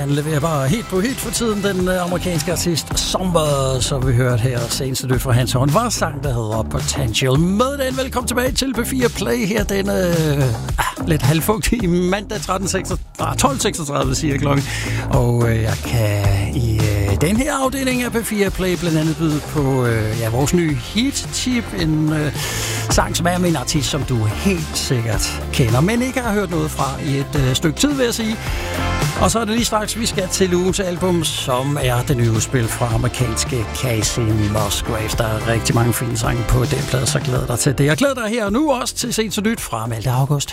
Han leverer bare helt på helt for tiden, den amerikanske artist Somber, som vi hørte her seneste nyt fra hans hånd, var sang, der hedder Potential. Med den velkommen tilbage til P4 Play her den lidt halvfugtige mandag 12.36 siger klokken. Og jeg kan i den her afdeling af P4 Play blandt andet byde på vores nye hit-tip, en sang, som er med en artist, som du helt sikkert kender, men ikke har hørt noget fra i et stykke tid, vil jeg sige. Og så er det lige straks, vi skal til ugens album, som er det nye udspil fra amerikanske Kacey Musgraves. Der er rigtig mange fine sange på den plade, så glæder dig til det. Jeg glæder dig her og nu også til Sent så nyt fra Malte August.